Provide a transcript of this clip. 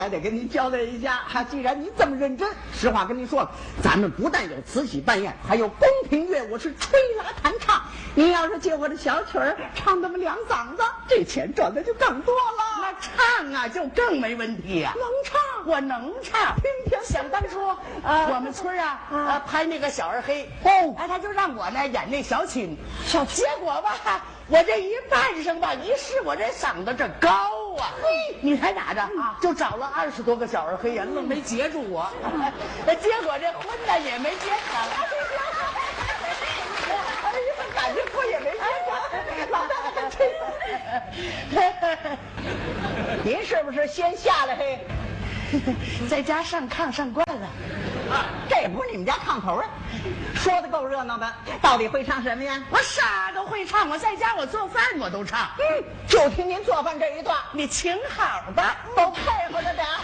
还得跟你交代一下，既然你这么认真，实话跟你说了，咱们不但有慈禧办宴，还有宫廷乐舞是吹拉弹唱。你要是借我的小曲儿唱那么2嗓子，这钱赚的就更多了。 那唱啊，就更没问题呀、 能唱， 我能唱。 听听。 想当初，我们村拍那个小二黑，他就让我呢演那小青，结果吧，我这一半声吧，一试我这嗓子这高啊，你猜咋着？就找了20多个小二黑人，愣没截住我，结果这婚呢也没结成。 哎呀，感情婚也没结成，老大您是不是先下来嘿？ 在家上炕上惯了， 这不是你们家炕头啊？说的够热闹的，到底会唱什么呀？ 我啥都会唱，我在家我做饭我都唱。 就听您做饭这一段， 你请好吧， 都配合着点。